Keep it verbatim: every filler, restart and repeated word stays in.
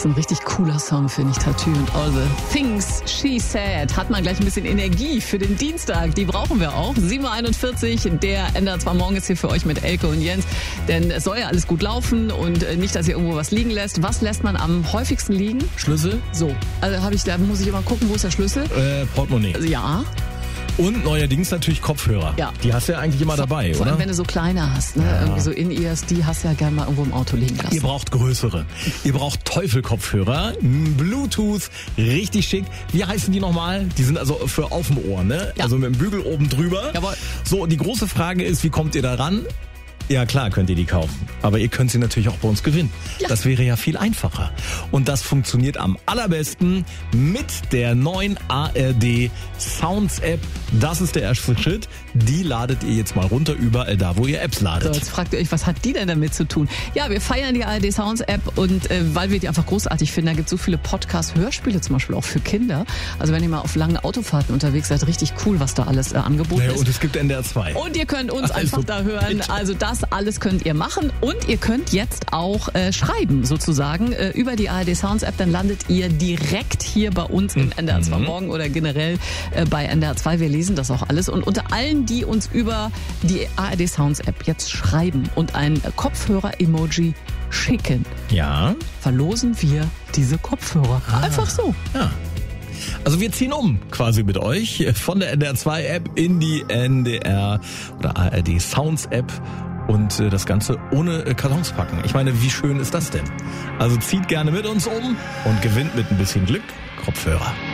ist ein richtig cooler Song, finde ich. Tattoo und All the Things She Said. Hat man gleich ein bisschen Energie für den Dienstag. Die brauchen wir auch. sieben Uhr einundvierzig, der N D R zwei Morgen ist hier für euch mit Elke und Jens. Denn es soll ja alles gut laufen und nicht, dass ihr irgendwo was liegen lässt. Was lässt man am häufigsten liegen? Schlüssel? So, also habe ich, da muss ich immer gucken, wo ist der Schlüssel? Äh, Portemonnaie. Also, ja. Und neuerdings natürlich Kopfhörer. Ja. Die hast du ja eigentlich immer dabei, Vor oder? allem, wenn du so kleine hast, ne? Ja. Irgendwie so In-Ears, die hast du ja gerne mal irgendwo im Auto liegen lassen. Ihr braucht größere. Ihr braucht Teufel-Kopfhörer, Bluetooth, richtig schick. Wie heißen die nochmal? Die sind also für auf dem Ohr, ne? Ja. Also mit dem Bügel oben drüber. Jawohl. So, und die große Frage ist, wie kommt ihr da ran? Ja klar, könnt ihr die kaufen. Aber ihr könnt sie natürlich auch bei uns gewinnen. Ja. Das wäre ja viel einfacher. Und das funktioniert am allerbesten mit der neuen A R D Sounds App. Das ist der erste Schritt. Die ladet ihr jetzt mal runter, überall da, wo ihr Apps So, ladet. jetzt fragt ihr euch, was hat die denn damit zu tun? Ja, wir feiern die A R D Sounds App und äh, weil wir die einfach großartig finden, da gibt es so viele Podcast-Hörspiele zum Beispiel auch für Kinder. Also wenn ihr mal auf langen Autofahrten unterwegs seid, richtig cool, was da alles äh, angeboten Naja, ist. und es gibt N D R zwei. Und ihr könnt uns Also, einfach da hören. bitte. Also das alles könnt ihr machen. Und ihr könnt jetzt auch äh, schreiben, sozusagen, äh, über die A R D Sounds App. Dann landet ihr direkt hier bei uns im N D R zwei Morgen oder generell äh, bei N D R zwei. Wir lesen das auch alles. Und unter allen, die uns über die A R D Sounds App jetzt schreiben und ein Kopfhörer-Emoji schicken, Ja. verlosen wir diese Kopfhörer. Einfach so. Ja. Also wir ziehen um quasi mit euch von der N D R zwei App in die N D R oder A R D Sounds App und äh, das Ganze ohne äh, Kartons packen. Ich meine, wie schön ist das denn? Also zieht gerne mit uns um und gewinnt mit ein bisschen Glück Kopfhörer.